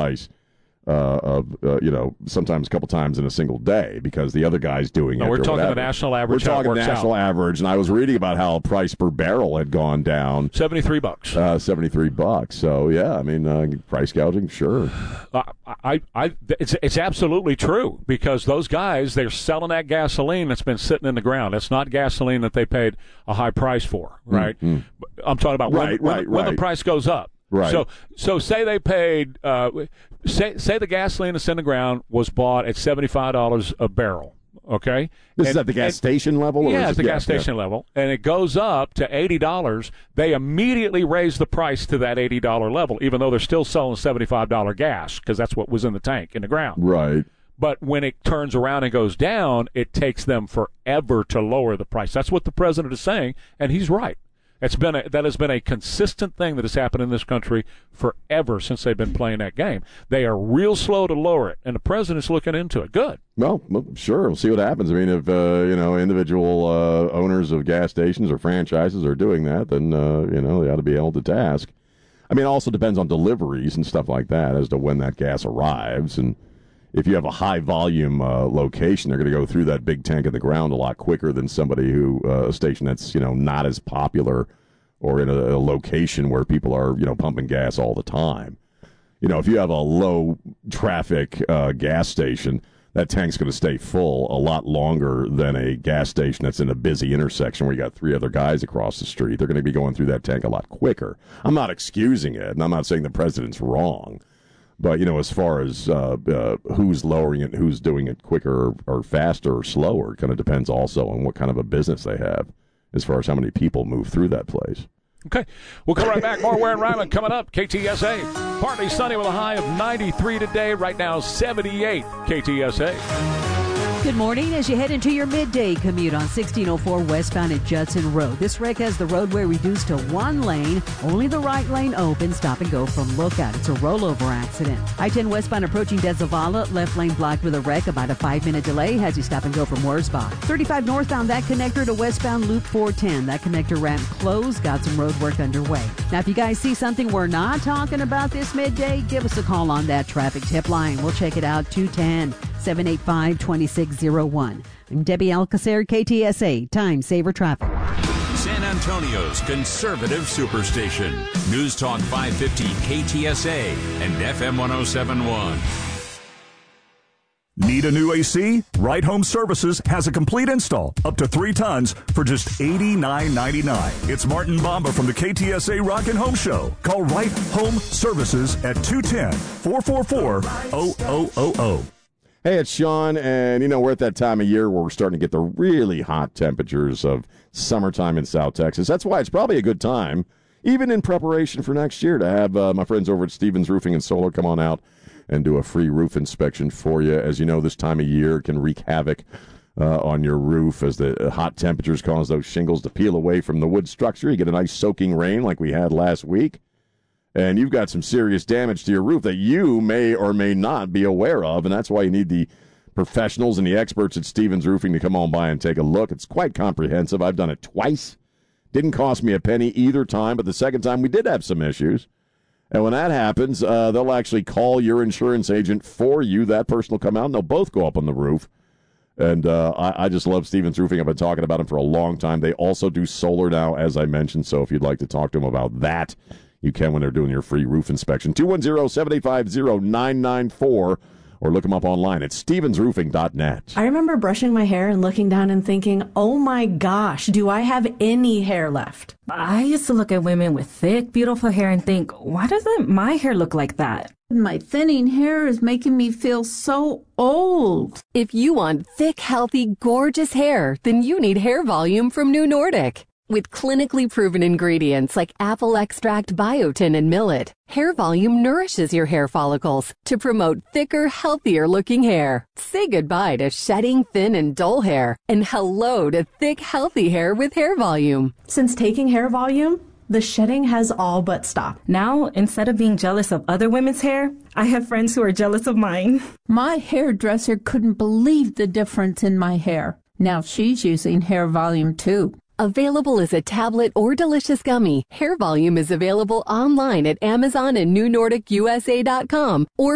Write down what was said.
price sometimes a couple times in a single day because the other guy's doing it. We're talking whatever. the national average. We're talking national average, and I was reading about how price per barrel had gone down. $73. $73. So yeah, I mean, price gouging, sure. It's absolutely true because those guys, they're selling that gasoline that's been sitting in the ground. It's not gasoline that they paid a high price for, right? Mm-hmm. I'm talking about when the price goes up. Right. So say they paid. Say the gasoline that's in the ground was bought at $75 a barrel. Okay. This is at the gas station level. Yeah, at the gas station level, and it goes up to $80. They immediately raise the price to that $80 level, even though they're still selling $75 gas because that's what was in the tank in the ground. Right. But when it turns around and goes down, it takes them forever to lower the price. That's what the president is saying, and he's right. That has been a consistent thing that has happened in this country forever since they've been playing that game. They are real slow to lower it, and the president's looking into it. Good. Well, sure. We'll see what happens. I mean, if individual owners of gas stations or franchises are doing that, then they ought to be held to task. I mean, it also depends on deliveries and stuff like that as to when that gas arrives. And if you have a high volume location, they're going to go through that big tank in the ground a lot quicker than somebody a station that's not as popular or in a location where people are pumping gas all the time. If you have a low traffic gas station, that tank's going to stay full a lot longer than a gas station that's in a busy intersection where you got three other guys across the street. They're going to be going through that tank a lot quicker. I'm not excusing it, and I'm not saying the president's wrong. But, as far as who's lowering it, who's doing it quicker or faster or slower, it kind of depends also on what kind of a business they have as far as how many people move through that place. Okay. We'll come right back. More Ware and Ryman coming up. KTSA. Partly sunny with a high of 93 today. Right now, 78 KTSA. Good morning. As you head into your midday commute on 1604 westbound at Judson Road. This wreck has the roadway reduced to one lane, only the right lane open. Stop and go from Lookout. It's a rollover accident. I-10 westbound approaching Des Zavala, left lane blocked with a wreck. About a 5-minute delay as you stop and go from Wurzbach. 35 northbound, that connector to westbound Loop 410. That connector ramp closed. Got some road work underway. Now, if you guys see something we're not talking about this midday, give us a call on that traffic tip line. We'll check it out, 210-785-2601. I'm Debbie Alcacer, KTSA, Time Saver Traffic. San Antonio's conservative superstation. News Talk 550 KTSA and FM 1071. Need a new AC? Right Home Services has a complete install, up to 3 tons, for just $89.99. It's Martin Bomba from the KTSA Rockin' Home Show. Call Right Home Services at 210-444-0000. Hey, it's Sean, and we're at that time of year where we're starting to get the really hot temperatures of summertime in South Texas. That's why it's probably a good time, even in preparation for next year, to have my friends over at Stevens Roofing and Solar come on out and do a free roof inspection for you. As you know, this time of year can wreak havoc on your roof as the hot temperatures cause those shingles to peel away from the wood structure. You get a nice soaking rain like we had last week, and you've got some serious damage to your roof that you may or may not be aware of, and that's why you need the professionals and the experts at Stevens Roofing to come on by and take a look. It's quite comprehensive. I've done it twice. Didn't cost me a penny either time, but the second time we did have some issues. And when that happens, they'll actually call your insurance agent for you. That person will come out, and they'll both go up on the roof. And I just love Stevens Roofing. I've been talking about them for a long time. They also do solar now, as I mentioned. So if you'd like to talk to them about that, you can when they're doing your free roof inspection. 210-785-0994. Or look them up online at stevensroofing.net. I remember brushing my hair and looking down and thinking, oh my gosh, do I have any hair left? I used to look at women with thick, beautiful hair and think, why doesn't my hair look like that? My thinning hair is making me feel so old. If you want thick, healthy, gorgeous hair, then you need Hair Volume from New Nordic. With clinically proven ingredients like apple extract, biotin, and millet, Hair Volume nourishes your hair follicles to promote thicker, healthier-looking hair. Say goodbye to shedding, thin, and dull hair, and hello to thick, healthy hair with Hair Volume. Since taking Hair Volume, the shedding has all but stopped. Now, instead of being jealous of other women's hair, I have friends who are jealous of mine. My hairdresser couldn't believe the difference in my hair. Now she's using Hair Volume too. Available as a tablet or delicious gummy, Hair Volume is available online at Amazon and NewNordicUSA.com or